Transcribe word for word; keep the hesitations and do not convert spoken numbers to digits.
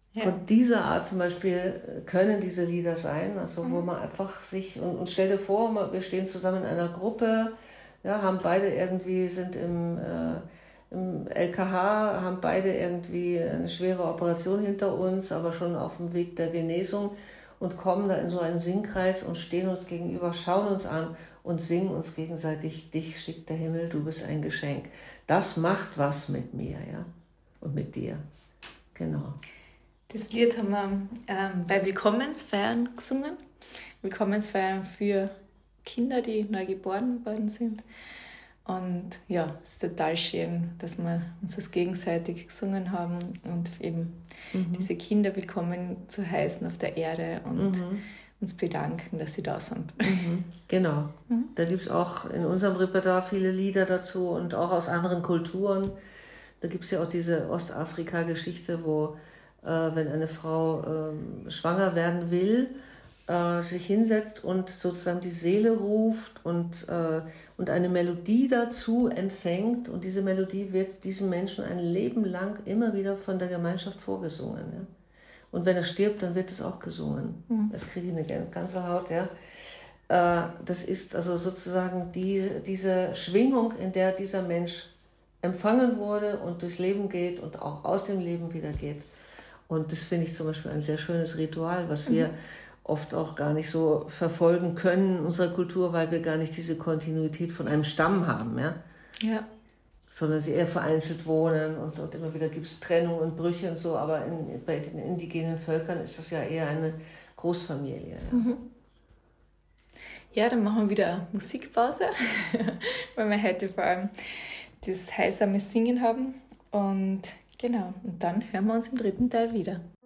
Ja. Von dieser Art zum Beispiel können diese Lieder sein, also mhm. wo man einfach sich, und, und stell dir vor, wir stehen zusammen in einer Gruppe, ja, haben beide irgendwie, sind im, äh, im L K H, haben beide irgendwie eine schwere Operation hinter uns, aber schon auf dem Weg der Genesung und kommen da in so einen Singkreis und stehen uns gegenüber, schauen uns an und singen uns gegenseitig, dich schickt der Himmel, du bist ein Geschenk. Das macht was mit mir, ja, und mit dir, genau. Das Lied haben wir ähm, bei Willkommensfeiern gesungen. Willkommensfeiern für Kinder, die neu geboren worden sind. Und ja, es ist total schön, dass wir uns das gegenseitig gesungen haben und eben mhm. diese Kinder willkommen zu heißen auf der Erde und mhm. uns bedanken, dass sie da sind. Mhm. Genau. Mhm. Da gibt es auch in unserem Repertoire viele Lieder dazu und auch aus anderen Kulturen. Da gibt es ja auch diese Ostafrika-Geschichte, wo äh, wenn eine Frau äh, schwanger werden will, äh, sich hinsetzt und sozusagen die Seele ruft und, äh, und eine Melodie dazu empfängt. Und diese Melodie wird diesem Menschen ein Leben lang immer wieder von der Gemeinschaft vorgesungen. Ja? Und wenn er stirbt, dann wird es auch gesungen. Mhm. Das kriege ich eine ganze Haut. Ja? Äh, das ist also sozusagen die, diese Schwingung, in der dieser Mensch empfangen wurde und durchs Leben geht und auch aus dem Leben wieder geht. Und das finde ich zum Beispiel ein sehr schönes Ritual, was wir mhm. oft auch gar nicht so verfolgen können in unserer Kultur, weil wir gar nicht diese Kontinuität von einem Stamm haben, ja. Ja. Sondern sie eher vereinzelt wohnen und, so, und immer wieder gibt es Trennung und Brüche und so, aber in, bei den indigenen Völkern ist das ja eher eine Großfamilie. Ja, mhm. ja dann machen wir wieder Musikpause, weil wir heute vor allem das heilsame Singen haben und genau, und dann hören wir uns im dritten Teil wieder.